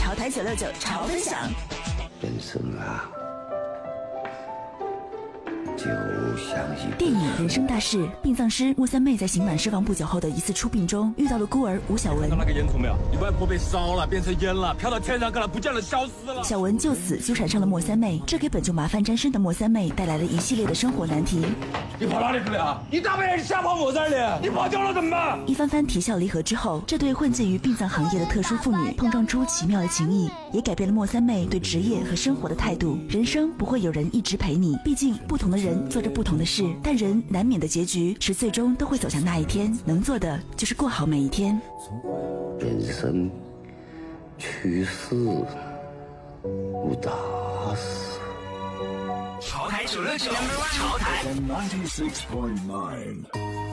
潮台969潮分享。 人生啊，就像一电影《人生大事》，殡葬师莫三妹在刑满释放不久后的一次出殡中，遇到了孤儿吴小文。 看到那个烟囱没有？你外婆被烧了，变成烟了，飘到天上去了，不见了，消失了。 小文就此纠缠上了莫三妹，这给本就麻烦沾身的莫三妹带来了一系列的生活难题。 你跑哪里去了？你大半夜瞎跑我这里，你跑掉了怎么办？ 一番番啼笑离合之后，这对混迹于殡葬行业的特殊妇女碰撞出奇妙的情谊，也改变了莫三妹对职业和生活的态度。人生不会有人一直陪你，毕竟不同的人做着不同的事，但人难免的结局是最终都会走向那一天，能做的就是过好每一天。 人生去世无大事。 潮台969，潮台 96.9